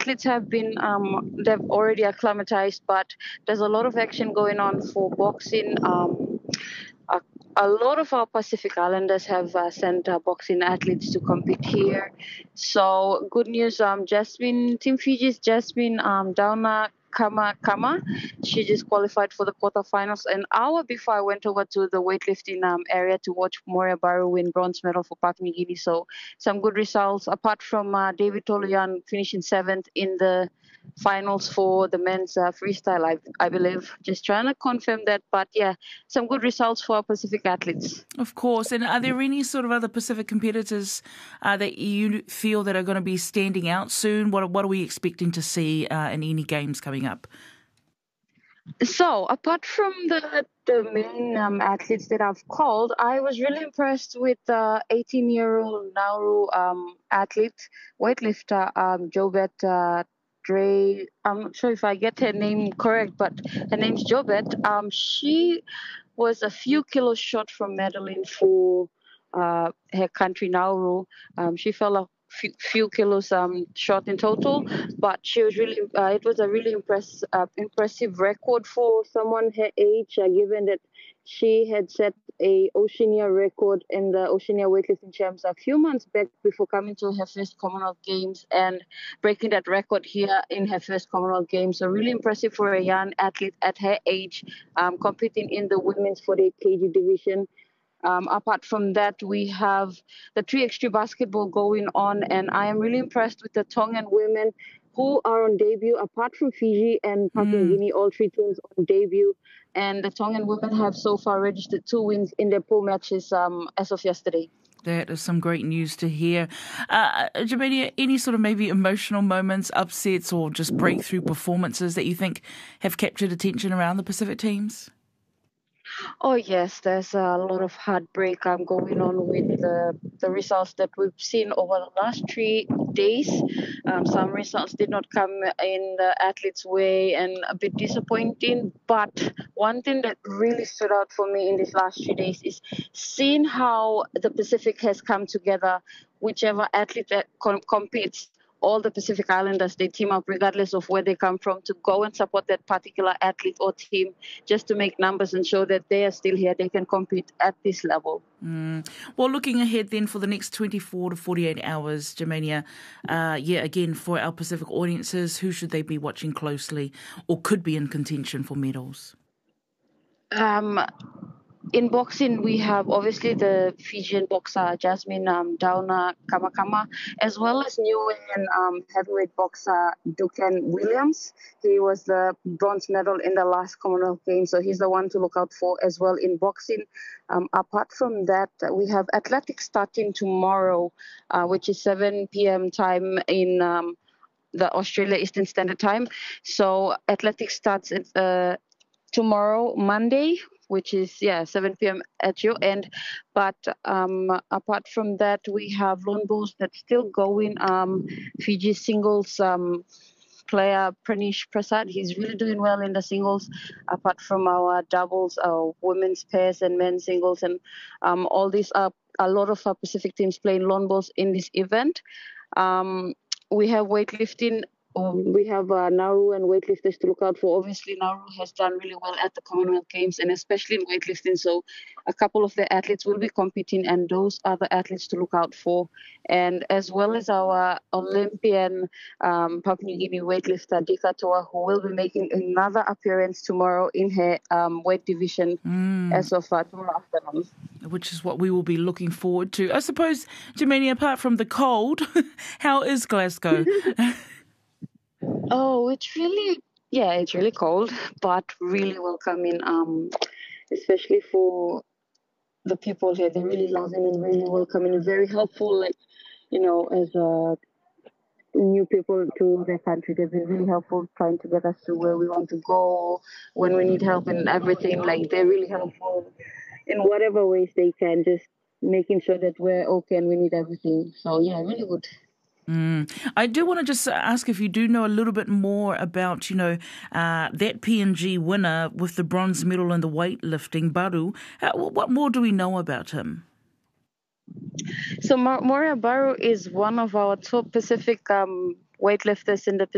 athletes have been, they've already acclimatized, but there's a lot of action going on for boxing. A, a lot of our Pacific Islanders have sent boxing athletes to compete here. So good news, Team Fiji's Jasmine Dauna Kama, she just qualified for the quarterfinals. An hour before I went over to the weightlifting area to watch Moria Baru win bronze medal for Papua New Guinea. So some good results, apart from David Toloyan finishing 7th in the finals for the men's freestyle, I believe. Just trying to confirm that. But yeah, some good results for our Pacific athletes. Of course. And are there any sort of other Pacific competitors that you feel that are going to be standing out soon? What are we expecting to see in any games coming up? So, apart from the main athletes that I've called, I was really impressed with the 18-year-old Nauru athlete, weightlifter, Jobet Dre. I'm not sure if I get her name correct, but her name's Jobet. She was a few kilos short from medaling for her country, Nauru. She fell a few kilos short in total, but she was really. It was a really impressive record for someone her age, given that she had set a Oceania record in the Oceania weightlifting champs a few months back before coming to her first Commonwealth Games and breaking that record here in her first Commonwealth Games. So really impressive for a young athlete at her age, competing in the women's 48 kg division. Apart from that, we have the 3x3 basketball going on, and I am really impressed with the Tongan women who are on debut. Apart from Fiji and Papua New Guinea, all 3 teams on debut, and the Tongan women have so far registered 2 wins in their pool matches as of yesterday. That is some great news to hear. Germania, any sort of maybe emotional moments, upsets, or just breakthrough performances that you think have captured attention around the Pacific teams? Oh yes, there's a lot of heartbreak going on with the results that we've seen over the last 3 days. Some results did not come in the athletes' way and a bit disappointing. But one thing that really stood out for me in these last 3 days is seeing how the Pacific has come together. Whichever athlete that competes, all the Pacific Islanders, they team up regardless of where they come from to go and support that particular athlete or team just to make numbers and show that they are still here. They can compete at this level. Well, looking ahead then for the next 24 to 48 hours, Germania, again, for our Pacific audiences, who should they be watching closely or could be in contention for medals? In boxing, we have obviously the Fijian boxer Jasmine Dauna Kama, as well as new heavyweight boxer Dukan Williams. He was the bronze medal in the last Commonwealth Games, so he's the one to look out for as well in boxing. Apart from that, we have athletics starting tomorrow, which is 7 p.m. time in the Australia Eastern Standard Time. So athletics starts tomorrow, Monday, which is 7 p.m. at your end. But apart from that, we have lawn bowls that's still going. Fiji singles player Pranish Prasad, he's really doing well in the singles. Apart from our doubles, our women's pairs and men's singles, and all these are a lot of our Pacific teams playing lawn bowls in this event. We have weightlifting. We have Nauru and weightlifters to look out for. Obviously, Nauru has done really well at the Commonwealth Games and especially in weightlifting. So a couple of the athletes will be competing and those are the athletes to look out for. And as well as our Olympian Papua New Guinea weightlifter, Dika Toa, who will be making another appearance tomorrow in her weight division as of tomorrow afternoon. Which is what we will be looking forward to. I suppose, Germania, apart from the cold, how is Glasgow? Oh, it's really cold, but really welcoming. Especially for the people here, they're really loving and really welcoming and very helpful. Like, as new people to their country, they've been really helpful trying to get us to where we want to go when we need help and everything. Like, they're really helpful in whatever ways they can, just making sure that we're okay and we need everything. So yeah, really good. I do want to just ask if you do know a little bit more about, that PNG winner with the bronze medal in the weightlifting, Baru. What more do we know about him? So Moria Baru is one of our top Pacific weightlifters in the